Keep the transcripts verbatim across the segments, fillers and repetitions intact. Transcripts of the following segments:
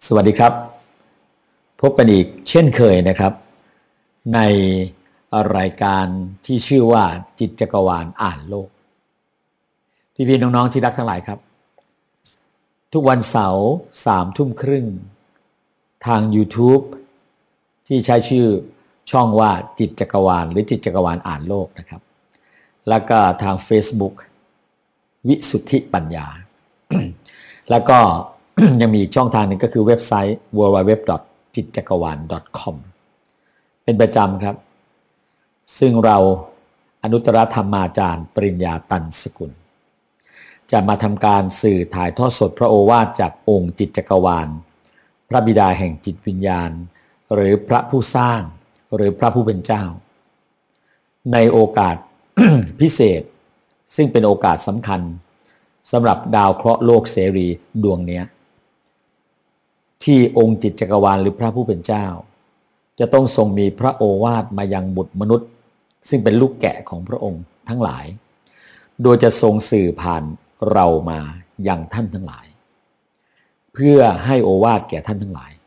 สวัสดีครับพบกันอีกเช่นเคยนะครับในรายการที่ชื่อว่าจิตจักรวาลอ่านโลกพี่ๆน้องๆที่รักทั้งหลายครับทุกวันเสาร์สามทุ่มครึ่งทาง YouTube ที่ใช้ชื่อช่องว่าจิตจักรวาลหรือจิตจักรวาลอ่านโลกนะครับแล้วก็ทาง Facebook วิสุทธิปัญญา แล้วก็ ยังมีช่องทางหนึ่งก็คือเว็บไซต์ ดับเบิลยู ดับเบิลยู ดับเบิลยู ดอท จิตจักรวาล ดอท คอม เป็นประจำครับซึ่งเราอนุตตรธรรมาจารย์ปริญญาตันสกุลจะมาทำการสื่อถ่ายทอดสดพระโอวาทจากองค์จิตจักรวาลพระบิดาแห่งจิตวิญญาณหรือพระผู้สร้างหรือพระผู้เป็นเจ้าในโอกาส พิเศษซึ่งเป็นโอกาสสำคัญสำหรับดาวเคราะห์โลกเสรีดวงนี้ที่องค์จิตจักรวาลหรือพระผู้เป็นเจ้าจะต้องทรงมีพระโอวาทมายังบุตรมนุษย์ซึ่งเป็นลูกแกะของพระองค์ทั้งหลายโดยจะทรงสื่อผ่านเรามายังท่านทั้งหลายเพื่อให้โอวาทแก่ท่านทั้งหลาย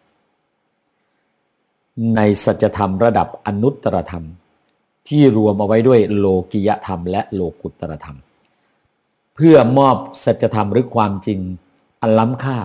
ในสัจธรรมระดับอนุตตรธรรมที่รวมเอาไว้ด้วยโลกิยธรรมและโลกุตตรธรรมเพื่อมอบสัจธรรมหรือความจริงอันล้ำค่า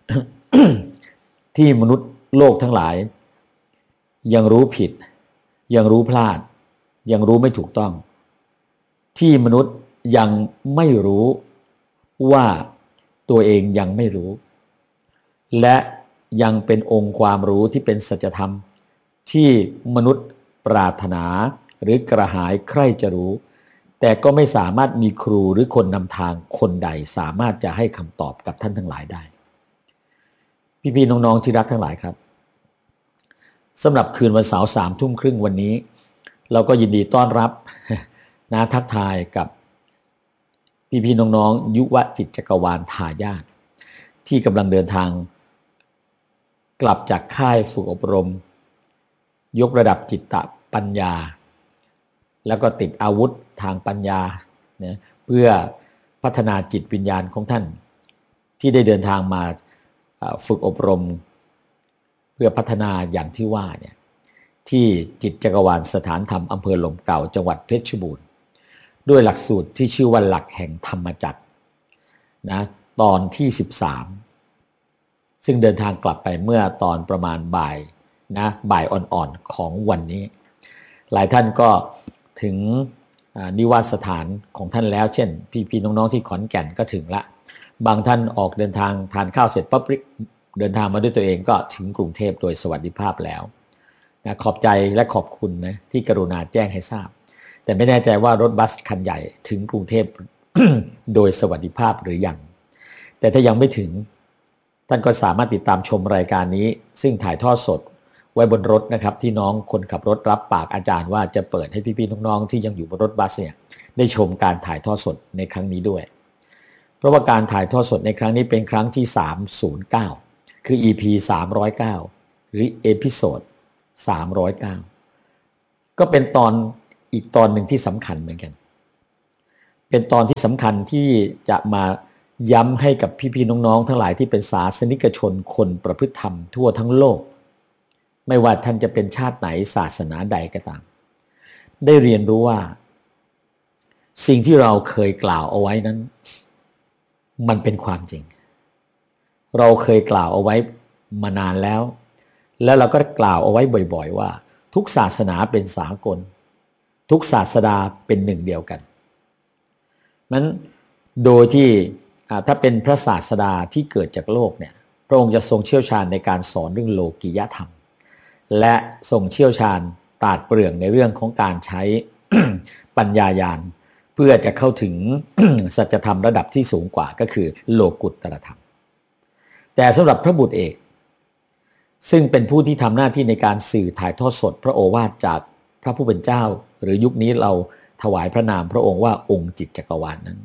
ที่มนุษย์โลกทั้งหลายยังรู้ผิดยังรู้พลาดยังรู้ไม่ถูกต้องที่มนุษย์ยังไม่รู้ว่าตัวเองยังไม่รู้และยังเป็นองค์ความรู้ที่เป็นสัจธรรมที่มนุษย์ปรารถนาหรือกระหายใคร่จะรู้แต่ก็ไม่สามารถมีครูหรือคนนำทางคนใดสามารถจะให้คำตอบกับท่านทั้งหลายได้พี่ๆน้องๆที่รักทั้งหลายครับสำหรับคืนวันเสาร์สามทุ่มครึ่งวันนี้เราก็ยินดีต้อนรับนะทักทายกับพี่ๆน้องๆยุวจิตจักรวาลทายาทที่กำลังเดินทางกลับจากค่ายฝึกอบรมยกระดับจิตตปัญญาแล้วก็ติดอาวุธทางปัญญาเนี่ยเพื่อพัฒนาจิตวิญญาณของท่านที่ได้เดินทางมาฝึกอบรมเพื่อพัฒนาอย่างที่ว่าเนี่ยที่จิตจักรวาลสถานธรรมอำเภอหลมเก่าจังหวัดเพชรบูรณ์ด้วยหลักสูตรที่ชื่อว่าหลักแห่งธรรมจักรนะตอนที่สิบสามซึ่งเดินทางกลับไปเมื่อตอนประมาณบ่ายนะบ่ายอ่อนๆของวันนี้หลายท่านก็ถึงนิวาสสถานของท่านแล้วเช่นพี่ๆน้องๆที่ขอนแก่นก็ถึงละบางท่านออกเดินทางทานข้าวเสร็จปั๊บเดินทางมาด้วยตัวเองก็ถึงกรุงเทพโดยสวัสดิภาพแล้วนะขอบใจและขอบคุณนะที่กรุณาแจ้งให้ทราบแต่ไม่แน่ใจว่ารถบัสคันใหญ่ถึงกรุงเทพ โดยสวัสดิภาพหรือยังแต่ถ้ายังไม่ถึงท่านก็สามารถติดตามชมรายการนี้ซึ่งถ่ายทอดสดไว้บนรถนะครับที่น้องคนขับรถรับปากอาจารย์ว่าจะเปิดให้พี่ๆน้องๆที่ยังอยู่บนรถบัสเนี่ยได้ชมการถ่ายทอดสดในครั้งนี้ด้วยเพราะว่าการถ่ายทอดสดในครั้งนี้เป็นครั้งที่สามร้อยเก้าคือ อี พี สามร้อยเก้าหรือเอพิโซดสามร้อยเก้าก็เป็นตอนอีกตอนหนึ่งที่สำคัญเหมือนกันเป็นตอนที่สำคัญที่จะมาย้ำให้กับพี่ๆน้องๆทั้งหลายที่เป็นศาสนิกชนคนประพฤติธรรมทั่วทั้งโลกไม่ว่าท่านจะเป็นชาติไหนศาสนาใดก็ตามได้เรียนรู้ว่าสิ่งที่เราเคยกล่าวเอาไว้นั้นมันเป็นความจริงเราเคยกล่าวเอาไว้มานานแล้วแล้วเราก็กล่าวเอาไว้บ่อยๆว่าทุกศาสนาเป็นสากลทุกศาสดาเป็นหนึ่งเดียวกันนั้นโดยที่ถ้าเป็นพระศาสดาที่เกิดจากโลกเนี่ยพระองค์จะทรงเชี่ยวชาญในการสอนเรื่องโลกิยธรรมและทรงเชี่ยวชาญปราดเปรื่องในเรื่องของการใช้ ปัญญาญาณเพื่อจะเข้าถึง สัจธรรมระดับที่สูงกว่าก็คือโลกุตตรธรรมแต่สำหรับพระบุตรเอกซึ่งเป็นผู้ที่ทำหน้าที่ในการสื่อถ่ายทอดสดพระโอวาทจากพระผู้เป็นเจ้าหรือยุคนี้เราถวายพระนามพระองค์ว่าองค์จิตจักรวาล นั้น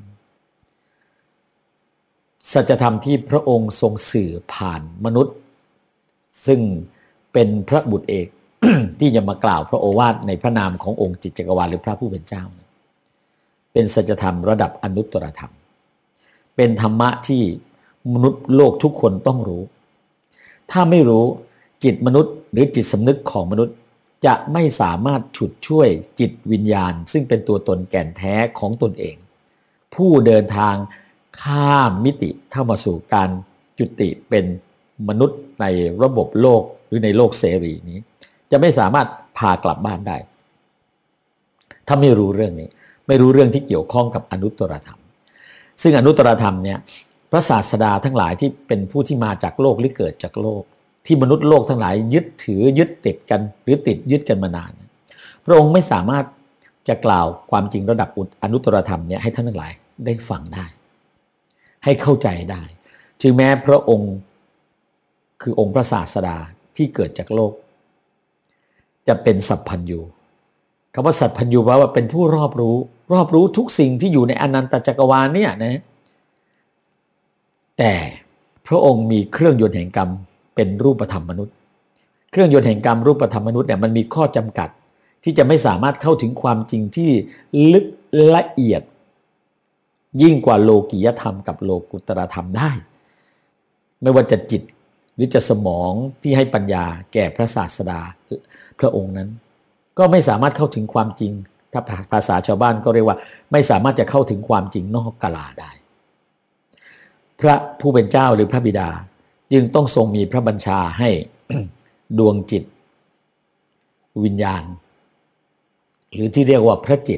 สัจธรรมที่พระองค์ทรงสื่อผ่านมนุษย์ซึ่งเป็นพระบุตรเอก ที่จะมากล่าวพระโอวาทในพระนามขององค์จิตจักรวาลหรือพระผู้เป็นเจ้าเป็นสัจธรรมระดับอนุตตรธรรมเป็นธรรมะที่มนุษย์โลกทุกคนต้องรู้ถ้าไม่รู้จิตมนุษย์หรือจิตสำนึกของมนุษย์จะไม่สามารถฉุดช่วยจิตวิญญาณซึ่งเป็นตัวตนแก่นแท้ของตนเองผู้เดินทางข้ามมิติเข้ามาสู่การจุติเป็นมนุษย์ในระบบโลกหรือในโลกเสรีนี้จะไม่สามารถพากลับบ้านได้ถ้าไม่รู้เรื่องนี้ไม่รู้เรื่องที่เกี่ยวข้องกับอนุตตรธรรมซึ่งอนุตตรธรรมเนี่ยพระศาสดาทั้งหลายที่เป็นผู้ที่มาจากโลกหรือเกิดจากโลกที่มนุษย์โลกทั้งหลายยึดถือยึดติดกันหรือติดยึดกันมานานพระองค์ไม่สามารถจะกล่าวความจริงระดับอนุตตรธรรมเนี่ยให้ท่านทั้งหลายได้ฟังได้ให้เข้าใจได้ถึงแม้พระองค์คือองค์พระศาสดาที่เกิดจากโลกจะเป็นสัพพัญญูคำว่าสัพพัญญูแปลว่าเป็นผู้รอบรู้รอบรู้ทุกสิ่งที่อยู่ในอนันตจักรวาลเนี่ยนะแต่พระองค์มีเครื่องยนต์แห่งกรรมเป็นรูปธรรมมนุษย์เครื่องยนต์แห่งกรรมรูปธรรมมนุษย์เนี่ยมันมีข้อจำกัดที่จะไม่สามารถเข้าถึงความจริงที่ลึกละเอียดยิ่งกว่าโลกียธรรมกับโลกุตตรธรรมได้ไม่ว่าจะจิตหรือจะสมองที่ให้ปัญญาแก่พระศาสดาพระองค์นั้นก็ไม่สามารถเข้าถึงความจริงถ้าภาษาชาวบ้านก็เรียกว่าไม่สามารถจะเข้าถึงความจริงนอกกาลาได้พระผู้เป็นเจ้าหรือพระบิดาจึงต้องทรงมีพระบัญชาให้ ดวงจิตวิญญาณหรือที่เรียกว่าพระจิต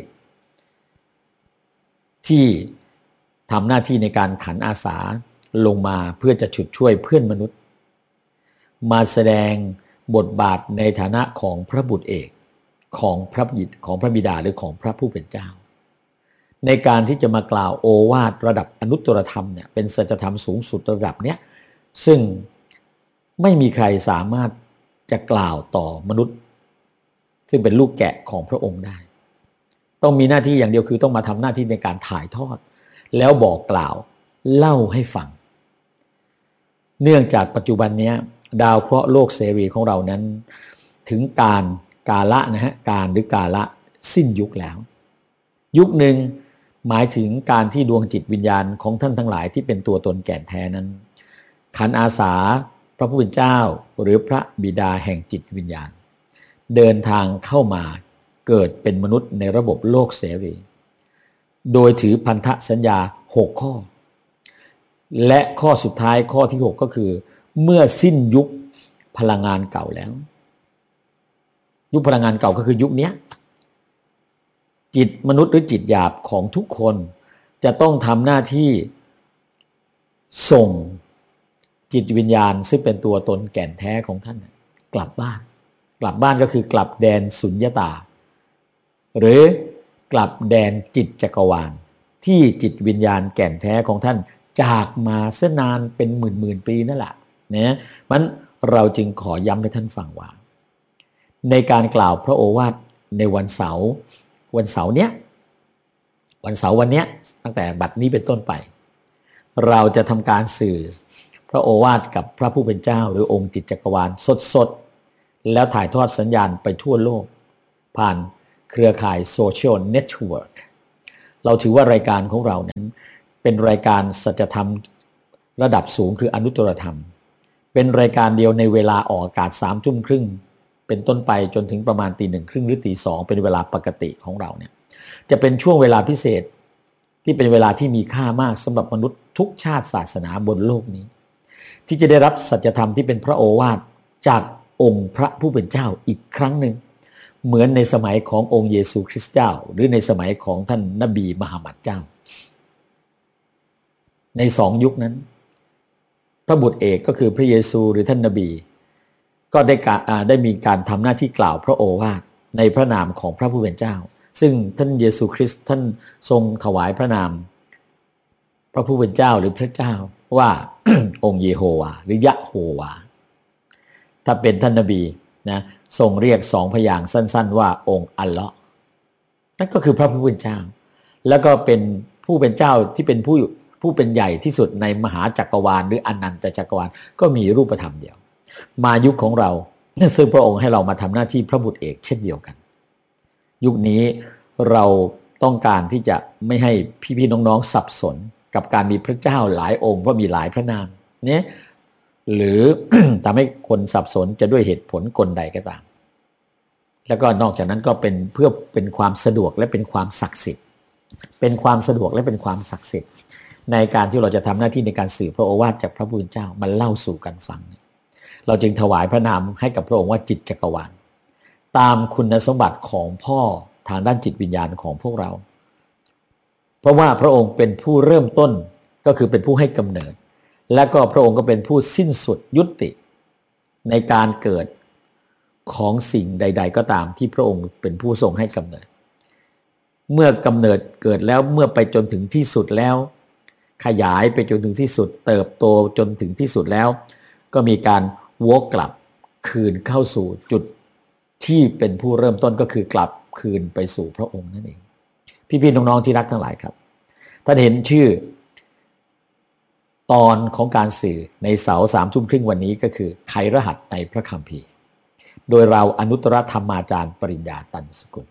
ที่ทำหน้าที่ในการขันอาสาลงมาเพื่อจะฉุดช่วยเพื่อนมนุษย์มาแสดงบทบาทในฐานะของพระบุตรเอกของพระบิดของพระบิดาหรือของพระผู้เป็นเจ้าในการที่จะมากล่าวโอวาทระดับอนุตตรธรรมเนี่ยเป็นสัจธรรมสูงสุดระดับเนี้ยซึ่งไม่มีใครสามารถจะกล่าวต่อมนุษย์ซึ่งเป็นลูกแกะของพระองค์ได้ต้องมีหน้าที่อย่างเดียวคือต้องมาทำหน้าที่ในการถ่ายทอดแล้วบอกกล่าวเล่าให้ฟังเนื่องจากปัจจุบันนี้ดาวเคราะห์โลกเสรีของเรานั้นถึงการกาละนะฮะการหรือกาละสิ้นยุคแล้วยุคหนึ่งหมายถึงการที่ดวงจิตวิญญาณของท่านทั้งหลายที่เป็นตัวตนแก่นแท้นั้นขันอาสาพระผู้เป็นเจ้าหรือพระบิดาแห่งจิตวิญญาณเดินทางเข้ามาเกิดเป็นมนุษย์ในระบบโลกเสรีโดยถือพันธสัญญาหกข้อและข้อสุดท้ายข้อที่หกก็คือเมื่อสิ้นยุคพลังงานเก่าแล้วยุคพลังงานเก่าก็คือยุคนี้จิตมนุษย์หรือจิตหยาบของทุกคนจะต้องทำหน้าที่ส่งจิตวิญญาณซึ่งเป็นตัวตนแก่นแท้ของท่านกลับบ้านกลับบ้านก็คือกลับแดนสุญญตาหรือกลับแดนจิตจักรวาลที่จิตวิญญาณแก่นแท้ของท่านจากมาเส้นนานเป็นหมื่นหมื่นปีนั่นแหละเนี่ยมันเราจึงขอย้ำให้ท่านฟังว่าในการกล่าวพระโอวาทในวันเสาร์วันเสาร์เนี้ยวันเสาร์วันเนี้ยตั้งแต่บัดนี้เป็นต้นไปเราจะทำการสื่อพระโอวาทกับพระผู้เป็นเจ้าหรือองค์จิตจักรวาลสดๆแล้วถ่ายทอดสัญญาณไปทั่วโลกผ่านเครือข่ายโซเชียลเน็ตเวิร์กเราถือว่ารายการของเรานั้นเป็นรายการสัจธรรมระดับสูงคืออนุตตรธรรมเป็นรายการเดียวในเวลาออกอากาศสามทุ่มครึ่งเป็นต้นไปจนถึงประมาณตีหนึ่งครึ่งหรือตีสองเป็นเวลาปกติของเราเนี่ยจะเป็นช่วงเวลาพิเศษที่เป็นเวลาที่มีค่ามากสำหรับมนุษย์ทุกชาติศาสนาบนโลกนี้ที่จะได้รับสัจธรรมที่เป็นพระโอวาทจากองค์พระผู้เป็นเจ้าอีกครั้งหนึ่งเหมือนในสมัยขององค์เยซูคริสต์เจ้าหรือในสมัยของท่านนบีมหามัดเจ้าในสองยุคนั้นพระบุตรเอกก็คือพระเยซูหรือท่านนบีก็ได้การได้มีการทำหน้าที่กล่าวพระโอวาทในพระนามของพระผู้เป็นเจ้าซึ่งท่านเยซูคริสต์ท่านทรงถวายพระนามพระผู้เป็นเจ้าหรือพระเจ้าว่า องค์เยโฮวาหรือยะโฮวาถ้าเป็นท่านนบีนะทรงเรียกสองพยางค์สั้นๆว่าองค์อัลเลาะห์นั่นก็คือพระผู้เป็นเจ้าแล้วก็เป็นผู้เป็นเจ้าที่เป็นผู้ผู้เป็นใหญ่ที่สุดในมหาจักรวาลหรืออนันตจักรวาลก็มีรูปธรรมเดียวมายุคของเราซึ่งพระองค์ให้เรามาทำหน้าที่พระบุตรเอกเช่นเดียวกันยุคนี้เราต้องการที่จะไม่ให้พี่ๆน้องๆสับสนกับการมีพระเจ้าหลายองค์เพราะมีหลายพระนามเนี่ยหรือ ทำให้คนสับสนจะด้วยเหตุผลกลใดก็ตามแล้วก็นอกจากนั้นก็เป็นเพื่อเป็นความสะดวกและเป็นความศักดิ์สิทธิ์เป็นความสะดวกและเป็นความศักดิ์สิทธิ์ในการที่เราจะทำหน้าที่ในการสื่อพระโอวาทจากพระผู้เป็นเจ้ามันเล่าสู่กันฟังเราจึงถวายพระนามให้กับพระองค์ว่าจิตจักรวาลตามคุณสมบัติของพ่อทางด้านจิตวิญญาณของพวกเราเพราะว่าพระองค์เป็นผู้เริ่มต้นก็คือเป็นผู้ให้กำเนิดและก็พระองค์ก็เป็นผู้สิ้นสุดยุติในการเกิดของสิ่งใดๆก็ตามที่พระองค์เป็นผู้ทรงให้กำเนิดเมื่อกำเนิดเกิดแล้วเมื่อไปจนถึงที่สุดแล้วขยายไปจนถึงที่สุดเติบโตจนถึงที่สุดแล้วก็มีการวกกลับคืนเข้าสู่จุดที่เป็นผู้เริ่มต้นก็คือกลับคืนไปสู่พระองค์นั่นเองพี่ๆน้องๆที่รักทั้งหลายครับท่านเห็นชื่อตอนของการสื่อในเสาร์สามทุ่มครึ่งวันนี้ก็คือไขรหัสในพระคัมภีร์โดยเราอนุตตรธรรมาจารย์ปริญญาตันสกุล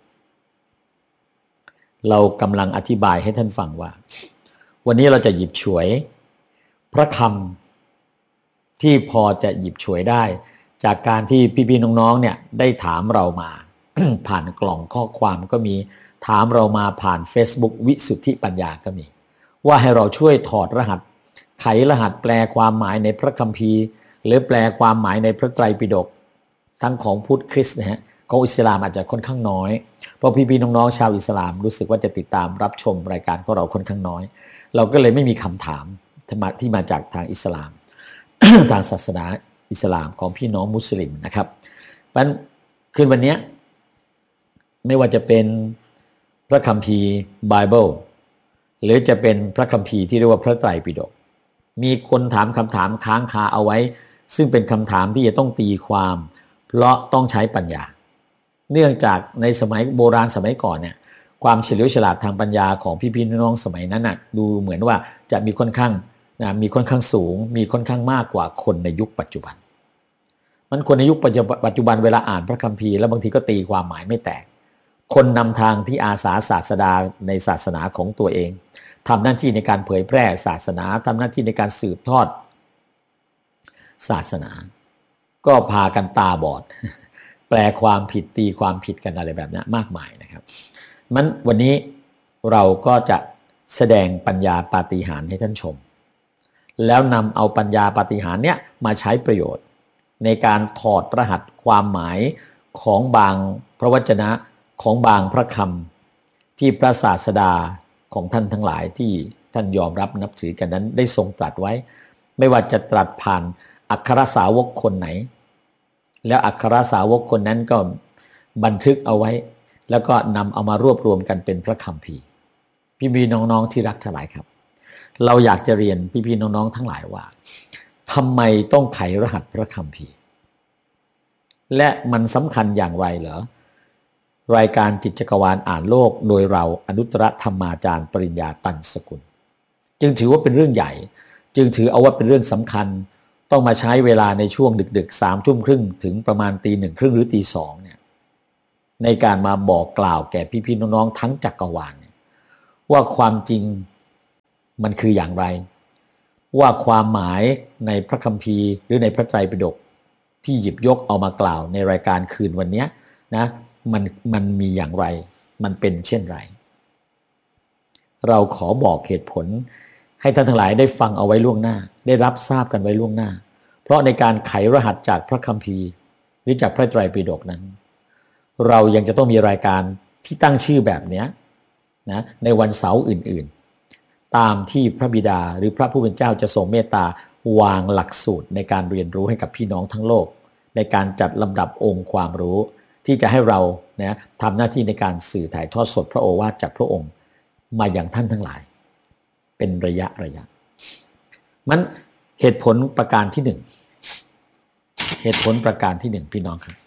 เรากำลังอธิบายให้ท่านฟังว่าวันนี้เราจะหยิบฉวยพระคำที่พอจะหยิบฉวยได้จากการที่พี่ๆน้องๆเนี่ยได้ถามเรามา ผ่านกล่องข้อความก็มีถามเรามาผ่าน Facebook วิสุทธิปัญญาก็มีว่าให้เราช่วยถอดรหัสไขรหัสแปลความหมายในพระคัมภีร์หรือแปลความหมายในพระไตรปิฎกทั้งของพุทธคริสต์นะฮะของอิสลามอาจจะค่อนข้างน้อยเพราะพี่ๆน้องๆชาวอิสลามรู้สึกว่าจะติดตามรับชมรายการของเราค่อนข้างน้อยเราก็เลยไม่มีคำถามที่มาจากทางอิสลาม ทางศาสนาอิสลามของพี่น้องมุสลิมนะครับเพราะฉะนั้นคืนวันนี้ไม่ว่าจะเป็นพระคัมภีร์ไบเบิลหรือจะเป็นพระคัมภีร์ที่เรียกว่าพระไตรปิฎกมีคนถามคำถามค้างคาเอาไว้ซึ่งเป็นคำถามที่จะต้องตีความเพราะต้องใช้ปัญญาเนื่องจากในสมัยโบราณสมัยก่อนเนี่ยความเฉลียวฉลาดทางปัญญาของพี่ๆน้องๆสมัยนั้นน่ะดูเหมือนว่าจะมีค่อนข้างนะมีค่อนข้างสูงมีค่อนข้างมากกว่าคนในยุคปัจจุบันมันคนในยุคปัจจุบันเวลาอ่านพระคัมภีร์แล้วบางทีก็ตีความหมายไม่แตกคนนำทางที่อาสาศาสดาในศาสนาของตัวเองทำหน้าที่ในการเผยแพร่ศาสนาทำหน้าที่ในการสืบทอดศาสนาก็พากันตาบอด แปลความผิดตีความผิดกันอะไรแบบนี้มากมายนะครับมันวันนี้เราก็จะแสดงปัญญาปาฏิหาริย์ให้ท่านชมแล้วนำเอาปัญญาปาฏิหาริย์เนี้ยมาใช้ประโยชน์ในการถอดรหัสความหมายของบางพระวจนะของบางพระคำที่พระศาสดาของท่านทั้งหลายที่ท่านยอมรับนับถือกันนั้นได้ทรงตรัสไว้ไม่ว่าจะตรัสผ่านอัครสาวกคนไหนแล้วอัครสาวกคนนั้นก็บันทึกเอาไว้แล้วก็นำเอามารวบรวมกันเป็นพระคัมภีร์พี่ๆน้องๆที่รักทั้งหลายครับเราอยากจะเรียนพี่ๆน้องๆทั้งหลายว่าทำไมต้องไขรหัสพระคัมภีร์และมันสำคัญอย่างไรเหรอรายการจิตจักรวาลอ่านโลกโดยเราอนุตตรธรรมาจารย์ปริญญาตันสกุลจึงถือว่าเป็นเรื่องใหญ่จึงถือเอาว่าเป็นเรื่องสำคัญต้องมาใช้เวลาในช่วงดึกๆสามทุ่มครึ่งถึงประมาณตีหนึ่งครึ่งหรือตีสองเนี่ยในการมาบอกกล่าวแก่พี่ๆน้องๆทั้งจักรวาลเนี่ยว่าความจริงมันคืออย่างไรว่าความหมายในพระคัมภีร์หรือในพระไตรปิฎกที่หยิบยกเอามากล่าวในรายการคืนวันนี้นะมันมันมีอย่างไรมันเป็นเช่นไรเราขอบอกเหตุผลให้ท่านทั้งหลายได้ฟังเอาไว้ล่วงหน้าได้รับทราบกันไว้ล่วงหน้าเพราะในการไขรหัสจากพระคัมภีร์หรือจากพระไตรปิฎกนั้นเรายังจะต้องมีรายการที่ตั้งชื่อแบบนี้นะในวันเสาร์อื่นๆตามที่พระบิดาหรือพระผู้เป็นเจ้าจะทรงเมตตาวางหลักสูตรในการเรียนรู้ให้กับพี่น้องทั้งโลกในการจัดลำดับองค์ความรู้ที่จะให้เรานะทำหน้าที่ในการสื่อถ่ายทอดสดพระโอวาทจากพระองค์มาอย่างท่านทั้งหลายเป็นระยะระยะมันเหตุผลประการที่หนึ่งเหตุผลประการที่หนึ่งพี่น้องครับ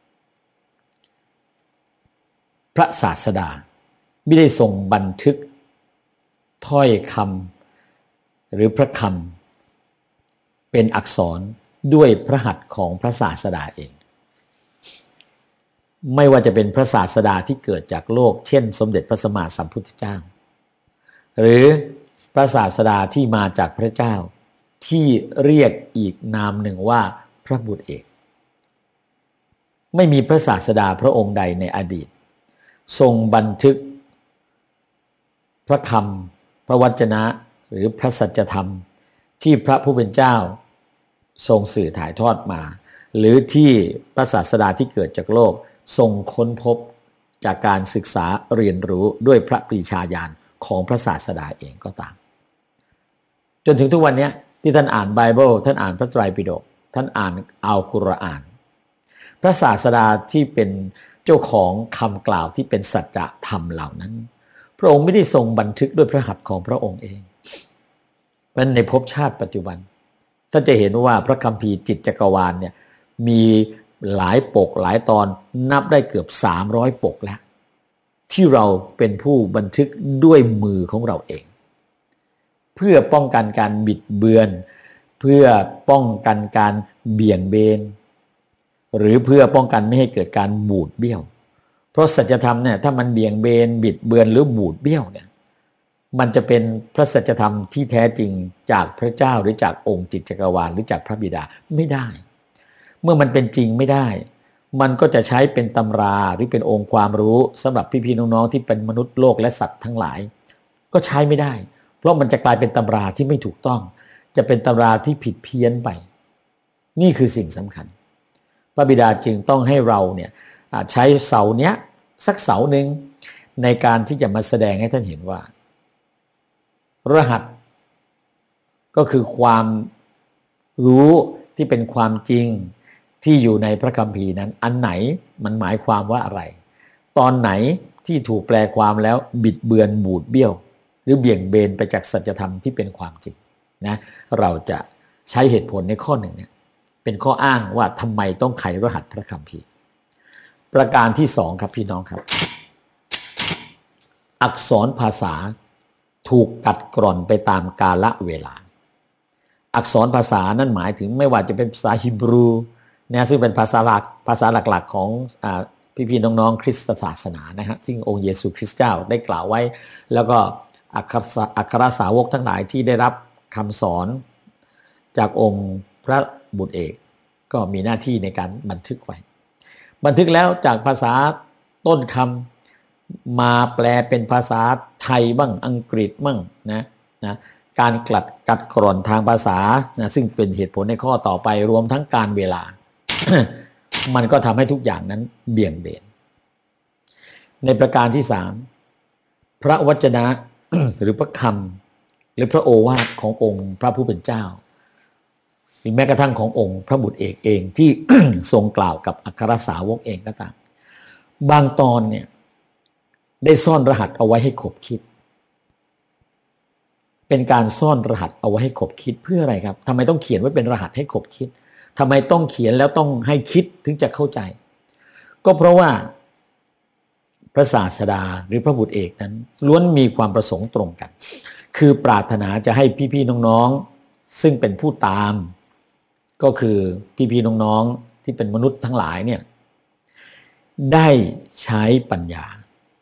พระศาสดาไม่ได้ทรงบันทึกถ้อยคำหรือพระคำเป็นอักษรด้วยพระหัตถ์ของพระศาสดาเองไม่ว่าจะเป็นพระศาสดาที่เกิดจากโลกเช่นสมเด็จพระสัมมาสัมพุทธเจ้าหรือพระศาสดาที่มาจากพระเจ้าที่เรียกอีกนามหนึ่งว่าพระบุตรเอกไม่มีพระศาสดาพระองค์ใดในอดีตทรงบันทึกพระคำพระวจนะหรือพระสัจธรรมที่พระผู้เป็นเจ้าทรงสื่อถ่ายทอดมาหรือที่พระศาสดาที่เกิดจากโลกทรงค้นพบจากการศึกษาเรียนรู้ด้วยพระปรีชาญาณของพระศาสดาเองก็ตามจนถึงทุกวันนี้ที่ท่านอ่านไบเบิลท่านอ่านพระไตรปิฎกท่านอ่านอัลกุรอานพระศาสดาที่เป็นเจ้าของคำกล่าวที่เป็นสัจธรรมเหล่านั้นพระองค์ไม่ได้ทรงบันทึกด้วยพระหัตถ์ของพระองค์เองมันในภพชาติปัจจุบันท่านจะเห็นว่าพระคัมภีร์จิตจักรวาลเนี่ยมีหลายปกหลายตอนนับได้เกือบสามร้อยปกแล้วที่เราเป็นผู้บันทึกด้วยมือของเราเองเพื่อป้องกันการบิดเบือนเพื่อป้องกันการเบี่ยงเบนหรือเพื่อป้องกันไม่ให้เกิดการบูดเบี้ยวเพราะสัจธรรมเนี่ยถ้ามันเบี่ยงเบนบิดเบือนหรือบูดเบี้ยวเนี่ยมันจะเป็นพระสัจธรรมที่แท้จริงจากพระเจ้าหรือจากองค์จิตจักรวาลหรือจากพระบิดาไม่ได้เมื่อมันเป็นจริงไม่ได้มันก็จะใช้เป็นตำราหรือเป็นองค์ความรู้สำหรับพี่ๆน้องๆที่เป็นมนุษย์โลกและสัตว์ทั้งหลายก็ใช้ไม่ได้เพราะมันจะกลายเป็นตำราที่ไม่ถูกต้องจะเป็นตำราที่ผิดเพี้ยนไปนี่คือสิ่งสำคัญพระบิดาจึงต้องให้เราเนี่ยใช้เสาเนี้ยสักเสาหนึ่งในการที่จะมาแสดงให้ท่านเห็นว่ารหัสก็คือความรู้ที่เป็นความจริงที่อยู่ในพระคัมภีร์นั้นอันไหนมันหมายความว่าอะไรตอนไหนที่ถูกแปลความแล้วบิดเบือนบูดเบี้ยวหรือเบี่ยงเบนไปจากสัจธรรมที่เป็นความจริงนะเราจะใช้เหตุผลในข้อหนึ่งเนี่ยเป็นข้ออ้างว่าทำไมต้องไขรหัสพระคัมภีร์ประการที่สองครับพี่น้องครับอักษรภาษาถูกกัดกร่อนไปตามกาลเวลาอักษรภาษานั้นหมายถึงไม่ว่าจะเป็นภาษาฮีบรูนะซึ่งเป็นภาษาหลักภาษาหลักๆของอ่าพี่ๆน้องๆคริสตศาสนานะฮะซึ่งองค์เยซูคริสต์เจ้าได้กล่าวไว้แล้วก็อัครสาวกทั้งหลายที่ได้รับคำสอนจากองค์พระบุตรเอกก็มีหน้าที่ในการบันทึกไว้บันทึกแล้วจากภาษาต้นคำมาแปลเป็นภาษาไทยบ้างอังกฤษบ้างนะนะการกลัดกัดกร่อนทางภาษานะซึ่งเป็นเหตุผลในข้อต่อไปรวมทั้งการเวลา มันก็ทำให้ทุกอย่างนั้นเบี่ยงเบนในประการที่สามพระวจนะ หรือพระคำหรือพระโอวาทขององค์พระผู้เป็นเจ้าหรือแม้กระทั่งขององค์พระบุตรเอกเองที่ ทรงกล่าวกับอัครสาวกเองก็ตามบางตอนเนี่ยได้ซ่อนรหัสเอาไว้ให้ขบคิดเป็นการซ่อนรหัสเอาไว้ให้ขบคิดเพื่ออะไรครับทำไมต้องเขียนไว้เป็นรหัสให้ขบคิดทำไมต้องเขียนแล้วต้องให้คิดถึงจะเข้าใจก็เพราะว่าพระศาสดาหรือพระบุตรเอกนั้นล้วนมีความประสงค์ตรงกันคือปรารถนาจะให้พี่ๆน้องๆซึ่งเป็นผู้ตามก็คือพี่ๆน้องๆที่เป็นมนุษย์ทั้งหลายเนี่ยได้ใช้ปัญญา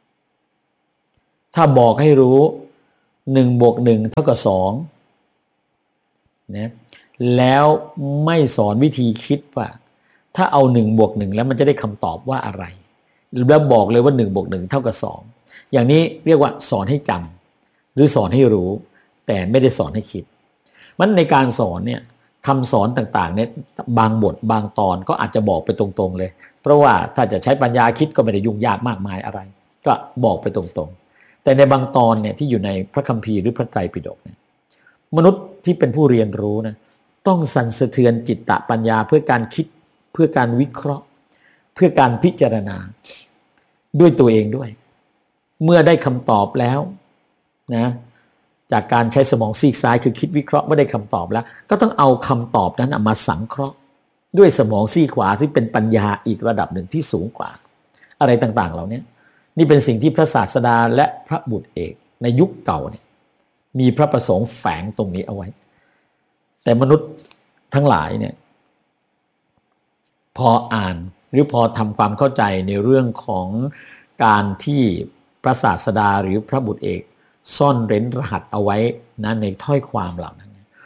ถ้าบอกให้รู้หนึ่งบวกหนึ่งเท่ากับสองนะแล้วไม่สอนวิธีคิดว่าถ้าเอาหนึ่งบวกหนึ่งแล้วมันจะได้คำตอบว่าอะไรแล้วบอกเลยว่าหนึ่งบวกหนึ่งเท่ากับสองอย่างนี้เรียกว่าสอนให้จำหรือสอนให้รู้แต่ไม่ได้สอนให้คิดมันในการสอนเนี่ยคำสอนต่างๆเนี่ยบางบทบางตอนก็อาจจะบอกไปตรงๆเลยเพราะว่าถ้าจะใช้ปัญญาคิดก็ไม่ได้ยุ่งยากมากมายอะไรก็บอกไปตรงๆแต่ในบางตอนเนี่ยที่อยู่ในพระคัมภีร์หรือพระไตรปิฎกเนี่ยมนุษย์ที่เป็นผู้เรียนรู้นะต้องสั่นสะเทือนจิตตปัญญาเพื่อการคิดเพื่อการวิเคราะห์เพื่อการพิจารณาด้วยตัวเองด้วยเมื่อได้คำตอบแล้วนะจากการใช้สมองซีกซ้ายคือคิดวิเคราะห์ไม่ได้คำตอบแล้วก็ต้องเอาคำตอบนั้นมาสังเคราะห์ด้วยสมองซีกขวาที่เป็นปัญญาอีกระดับหนึ่งที่สูงกว่าอะไรต่างๆเหล่านี้นี่เป็นสิ่งที่พระศาสดาและพระบุตรเอกในยุคเก่าเนี่ยมีพระประสงค์แฝงตรงนี้เอาไว้แต่มนุษย์ทั้งหลายเนี่ยพออ่านหรือพอทำความเข้าใจในเรื่องของการที่พระศาสดาหรือพระบุตรเอกซ่อนเร้นรหัสเอาไว้นะในถ้อยความเหล่านั้น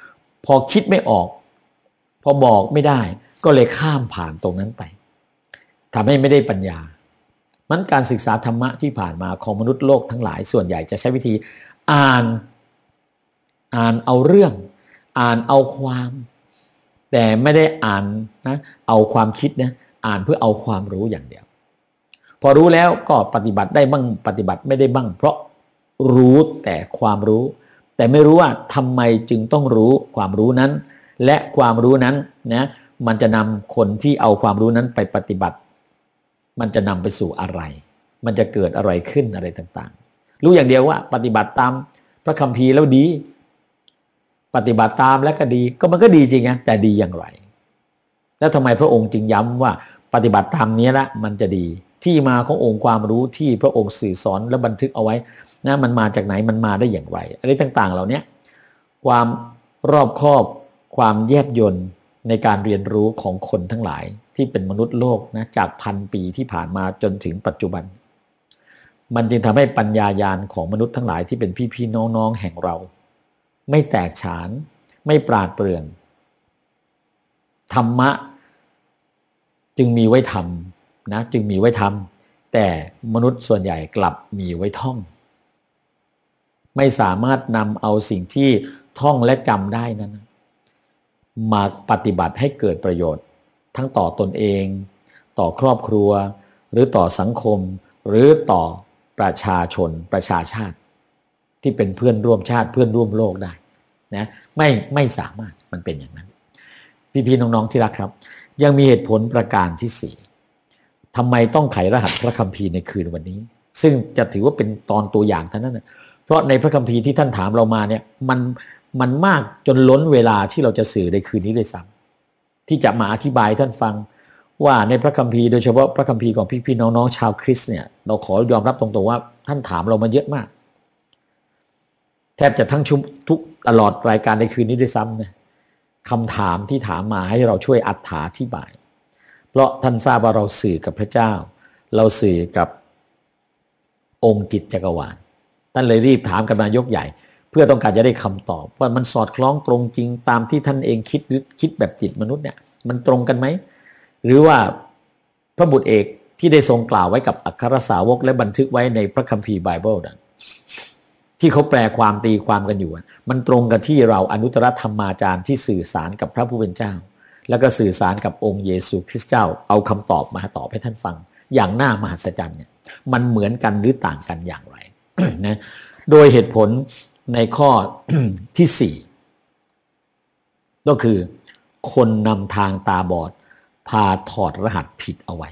พอคิดไม่ออกพอบอกไม่ได้ก็เลยข้ามผ่านตรงนั้นไปทำให้ไม่ได้ปัญญามันการศึกษาธรรมะที่ผ่านมาของมนุษย์โลกทั้งหลายส่วนใหญ่จะใช้วิธีอ่านอ่านเอาเรื่องอ่านเอาความแต่ไม่ได้อ่านนะเอาความคิดนะอ่านเพื่อเอาความรู้อย่างเดียวพอรู้แล้วก็ปฏิบัติได้บ้างปฏิบัติไม่ได้บ้างเพราะรู้แต่ความรู้แต่ไม่รู้ว่าทำไมจึงต้องรู้ความรู้นั้นและความรู้นั้นนะมันจะนำคนที่เอาความรู้นั้นไปปฏิบัติมันจะนำไปสู่อะไรมันจะเกิดอะไรขึ้นอะไรต่างๆรู้อย่างเดียวว่าปฏิบัติตามพระคัมภีร์แล้วดีปฏิบัติตามแล้วก็ดีก็มันก็ดีจริงนะแต่ดีอย่างไรแล้วทำไมพระองค์จึงย้ำว่าปฏิบัติตามนี้ละมันจะดีที่มาขององค์ความรู้ที่พระองค์สื่อสอนและบันทึกเอาไว้นะมันมาจากไหนมันมาได้อย่างไรอะไรต่างๆเหล่านี้ความรอบคอบความแยบยลในการเรียนรู้ของคนทั้งหลายที่เป็นมนุษย์โลกนะจากพันปีที่ผ่านมาจนถึงปัจจุบันมันจึงทำให้ปัญญาญาณของมนุษย์ทั้งหลายที่เป็นพี่ๆน้องๆแห่งเราไม่แตกฉานไม่ปราดเปรื่องธรรมะจึงมีไว้ทำนะจึงมีไว้ทำแต่มนุษย์ส่วนใหญ่กลับมีไว้ท่องไม่สามารถนำเอาสิ่งที่ท่องและจำได้นั้นมาปฏิบัติให้เกิดประโยชน์ทั้งต่อตนเองต่อครอบครัวหรือต่อสังคมหรือต่อประชาชนประชาชาติที่เป็นเพื่อนร่วมชาติเพื่อนร่วมโลกได้นะไม่ไม่สามารถมันเป็นอย่างนั้นพี่ๆน้องๆที่รักครับยังมีเหตุผลประการที่สี่ทำไมต้องไขรหัสพระคัมภีร์ในคืนวันนี้ซึ่งจะถือว่าเป็นตอนตัวอย่างเท่านั้นนะเพราะในพระคัมภีร์ที่ท่านถามเรามาเนี่ยมันมันมากจนล้นเวลาที่เราจะสื่อในคืนนี้ด้วยซ้ำที่จะมาอธิบายท่านฟังว่าในพระคัมภีร์โดยเฉพาะพระคัมภีร์ของพี่ๆน้องๆชาวคริสต์เนี่ยเราขอยอมรับตรงๆว่าท่านถามเรามาเยอะมากแทบจะทั้งชุมทุกตลอดรายการในคืนนี้ด้วยซ้ำนะคำถามที่ถามมาให้เราช่วยอธิบายเพราะท่านทราบว่าเราสื่อกับพระเจ้าเราสื่อกับองค์จิตจักรวาลท่านเลยรีบถามกันมายกใหญ่เพื่อต้องการจะได้คำตอบว่ามันสอดคล้องตรงจริงตามที่ท่านเองคิดหรือคิดแบบจิตมนุษย์เนี่ยมันตรงกันไหมหรือว่าพระบุตรเอกที่ได้ทรงกล่าวไว้กับอัครสาวกและบันทึกไว้ในพระคัมภีร์ไบเบิลนั้นที่เขาแปลความตีความกันอยู่มันตรงกับที่เราอนุตตรธรรมาจารย์ที่สื่อสารกับพระผู้เป็นเจ้าแล้วก็สื่อสารกับองค์เยซูคริสต์เจ้าเอาคำตอบมาตอบให้ท่านฟังอย่างน่ามหัศจรรย์เนี่ยมันเหมือนกันหรือต่างกันอย่างไร นะโดยเหตุผลในข้อ ที่สี่ก็คือคนนำทางตาบอดพาถอดรหัสผิดเอาไว้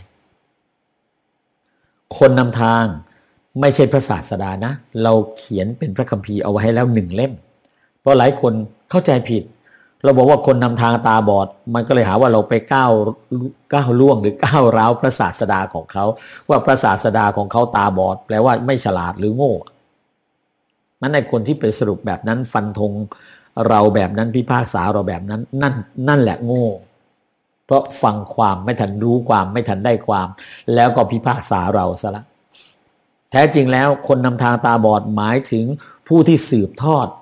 คนนำทางไม่ใช่พระศาสดานะเราเขียนเป็นพระคัมภีร์เอาไว้ให้แล้วหนึ่งเล่มเพราะหลายคนเข้าใจผิดเราบอกว่าคนนำทางตาบอดมันก็เลยหาว่าเราไปก้าวก้าวล่วงหรือก้าวร้าวพระศาสดาของเขาว่าพระศาสดาของเขาตาบอดแปลว่าไม่ฉลาดหรือโง่มันในคนที่ไปสรุปแบบนั้นฟันธงเราแบบนั้นพิพากษาเราแบบนั้นนั่นนั่นแหละโง่เพราะฟังความไม่ทันรู้ความไม่ทันได้ความแล้วก็พิพากษาเราซะละแท้จริงแล้วคนนำทางตาบอดหมายถึงผู้ที่สืบทอด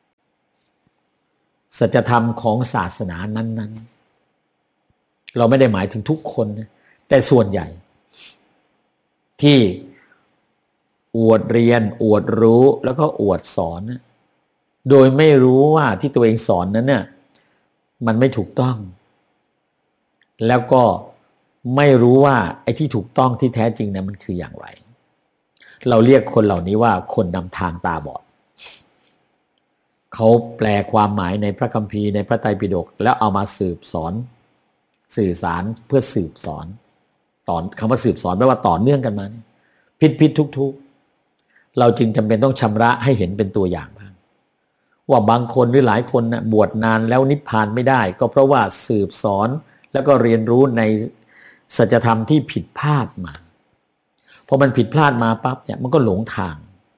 สัจธรรมของศาสนานั้นๆเราไม่ได้หมายถึงทุกคนนะแต่ส่วนใหญ่ที่อวดเรียนอวดรู้แล้วก็อวดสอนโดยไม่รู้ว่าที่ตัวเองสอนนั้นเนี่ยมันไม่ถูกต้องแล้วก็ไม่รู้ว่าไอ้ที่ถูกต้องที่แท้จริงเนี่ยมันคืออย่างไรเราเรียกคนเหล่านี้ว่าคนนำทางตาบอดเขาแปลความหมายในพระคัมภีร์ในพระไตรปิฎกแล้วเอามาสืบสอนสื่อสารเพื่อสืบสอนต่อคำว่าสืบสอนแปลว่าต่อเนื่องกันมาผิดผิดทุกทุกเราจึงจำเป็นต้องชำระให้เห็นเป็นตัวอย่างบ้างว่าบางคนหรือหลายคนนะบวชนานแล้วนิพพานไม่ได้ก็เพราะว่าสืบสอนแล้วก็เรียนรู้ในสัจธรรมที่ผิดพลาดมาพอมันผิดพลาดมาปั๊บเนี่ยมันก็หลงทาง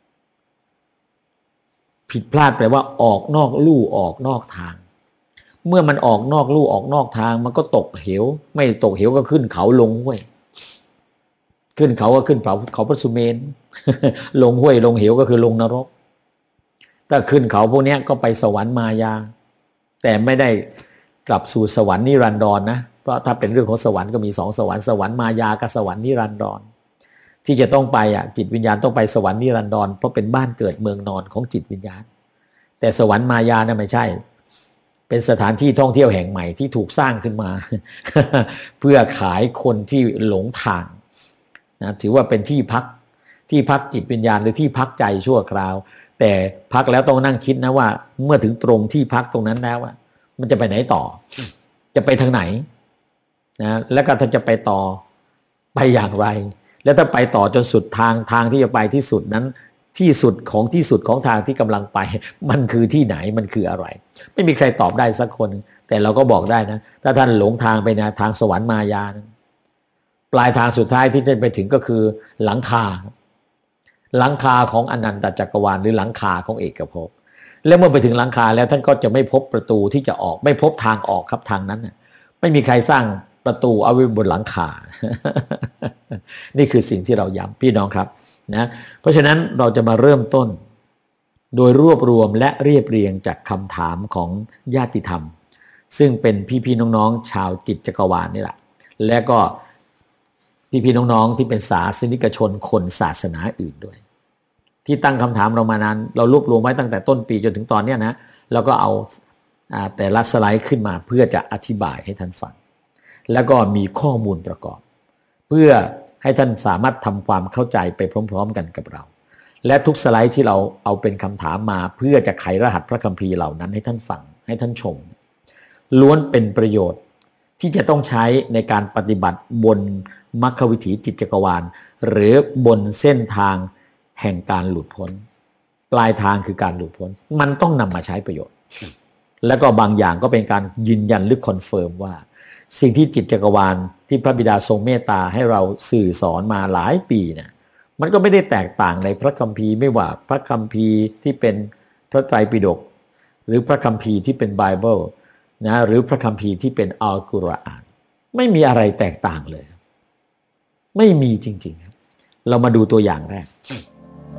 ผิดพลาดแปลว่าออกนอกลู่ออกนอกทางเมื่อมันออกนอกลู่ออกนอกทางมันก็ตกเหวไม่ตกเหวก็ขึ้นเขาลงห้วยขึ้นเขาก็ขึ้นเขาเขาพระสุเมน ลงห้วยลงเหวก็คือลงนรกถ้าขึ้นเขาพวกนี้ก็ไปสวรรค์มายาแต่ไม่ได้กลับสู่สวรรค์นิรันดรนะเพราะถ้าเป็นเรื่องของสวรรค์ก็มีสองสวรรค์สวรรค์มายากับสวรรค์นิรันดรที่จะต้องไปอ่ะจิตวิญญาณต้องไปสวรรค์นิรันดรเพราะเป็นบ้านเกิดเมืองนอนของจิตวิญญาณแต่สวรรค์มายาเนี่ยไม่ใช่เป็นสถานที่ท่องเที่ยวแห่งใหม่ที่ถูกสร้างขึ้นมา เพื่อขายคนที่หลงทางนะถือว่าเป็นที่พักที่พักจิตวิญญาณหรือที่พักใจชั่วคราวแต่พักแล้วต้องนั่งคิดนะว่าเมื่อถึงตรงที่พักตรงนั้นแล้วอะมันจะไปไหนต่อจะไปทางไหนนะแล้วก็ถ้าจะไปต่อไปอย่างไรแล้วถ้าไปต่อจนสุดทางทางที่จะไปที่สุดนั้นที่สุดของที่สุดของทางที่กำลังไปมันคือที่ไหนมันคืออะไรไม่มีใครตอบได้สักคนแต่เราก็บอกได้นะถ้าท่านหลงทางไปนะทางสวรรค์มายานะปลายทางสุดท้ายที่จะไปถึงก็คือหลังคาหลังคาของอนันตจักรวาลหรือหลังคาของเอกภพแล้วเมื่อไปถึงหลังคาแล้วท่านก็จะไม่พบประตูที่จะออกไม่พบทางออกครับทางนั้นนะไม่มีใครสร้างประตูเอาไว้บนหลังคา นี่คือสิ่งที่เราย้ำพี่น้องครับนะเพราะฉะนั้นเราจะมาเริ่มต้นโดยรวบรวมและเรียบเรียงจากคำถามของญาติธรรมซึ่งเป็นพี่ๆน้องๆชาวจิตจักรวาลนี่แหละและก็พี่ๆน้องๆที่เป็นศาสนิกชนคนศาสนาอื่นด้วยที่ตั้งคำถามเรามานานเรารวบรวมไว้ตั้งแต่ต้นปีจนถึงตอนนี้นะแล้วก็เอาแต่ละสไลด์ขึ้นมาเพื่อจะอธิบายให้ท่านฟังแล้วก็มีข้อมูลประกอบเพื่อให้ท่านสามารถทำความเข้าใจไปพร้อมๆกันกับเราและทุกสไลด์ที่เราเอาเป็นคำถามมาเพื่อจะไขรหัสพระคัมภีร์เหล่านั้นให้ท่านฟังให้ท่านชมล้วนเป็นประโยชน์ที่จะต้องใช้ในการปฏิบัติบนมรรควิถีจิตจักรวาลหรือบนเส้นทางแห่งการหลุดพ้นปลายทางคือการหลุดพ้นมันต้องนำมาใช้ประโยชน์แล้วก็บางอย่างก็เป็นการยืนยันหรือคอนเฟิร์มว่าสิ่งที่จิตจักรวาลที่พระบิดาทรงเมตตาให้เราสื่อสอนมาหลายปีเนี่ยมันก็ไม่ได้แตกต่างในพระคัมภีร์ไม่ว่าพระคัมภีร์ที่เป็นพระไตรปิฎกหรือพระคัมภีร์ที่เป็นไบเบิลนะหรือพระคัมภีร์ที่เป็นอัลกุรอานไม่มีอะไรแตกต่างเลยไม่มีจริงๆครับเรามาดูตัวอย่างแรก